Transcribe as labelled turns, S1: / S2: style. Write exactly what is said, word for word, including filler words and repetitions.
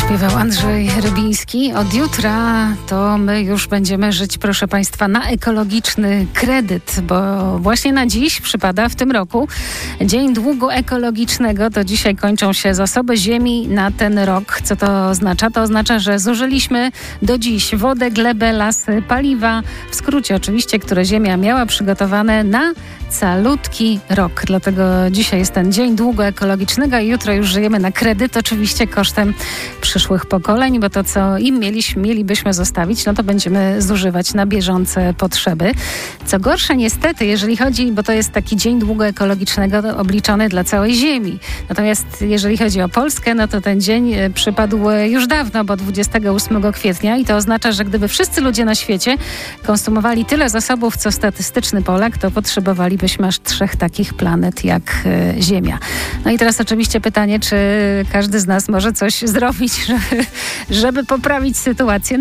S1: Śpiewał Andrzej Rybiński. Od jutra to my już będziemy żyć, proszę Państwa, na ekologiczny kredyt, bo właśnie na dziś przypada w tym roku Dzień Długu Ekologicznego. To dzisiaj kończą się zasoby ziemi na ten rok. Co to oznacza? To oznacza, że zużyliśmy do dziś wodę, glebę, lasy, paliwa, w skrócie oczywiście, które ziemia miała przygotowane na calutki rok. Dlatego dzisiaj jest ten Dzień Długu Ekologicznego i jutro już żyjemy na kredyt, oczywiście kosztem przyszłych pokoleń, bo to, co im mieliśmy, mielibyśmy zostawić, no to będziemy zużywać na bieżące potrzeby. Co gorsze, niestety, jeżeli chodzi, bo to jest taki Dzień Długu Ekologicznego obliczony dla całej Ziemi. Natomiast jeżeli chodzi o Polskę, no to ten dzień przypadł już dawno, bo dwudziestego ósmego kwietnia i to oznacza, że gdyby wszyscy ludzie na świecie konsumowali tyle zasobów, co statystyczny Polak, to potrzebowalibyśmy aż trzech takich planet jak y, Ziemia. No i teraz oczywiście pytanie, czy każdy z nas może coś zrobić, żeby, żeby poprawić sytuację.